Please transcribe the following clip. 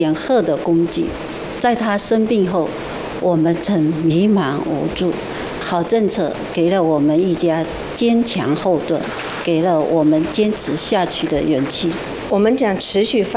严赫的功绩。在他生病后，我们曾迷茫无助，好政策给了我们一家坚强后盾，给了我们坚持下去的勇气。 我们将持续发